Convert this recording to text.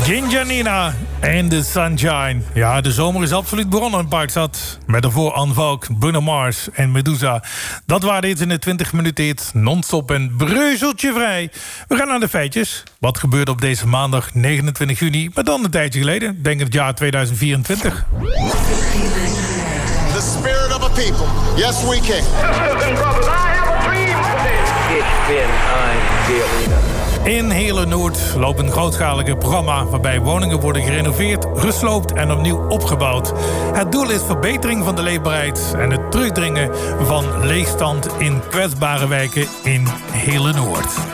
Ginger Nina en The Sunshine. Ja, de zomer is absoluut begonnen in Parkstad. Met daarvoor Anne Valk, Bruno Mars en Medusa. Dat waren dit in de 20 minuten hit. Non-stop en breuzeltje vrij. We gaan naar de feitjes. Wat gebeurde op deze maandag 29 juni, maar dan een tijdje geleden. Denk het jaar 2024. The spirit of a people. Yes, we can. In hele Noord loopt een grootschalige programma waarbij woningen worden gerenoveerd, gesloopt en opnieuw opgebouwd. Het doel is verbetering van de leefbaarheid en het terugdringen van leegstand in kwetsbare wijken in hele Noord.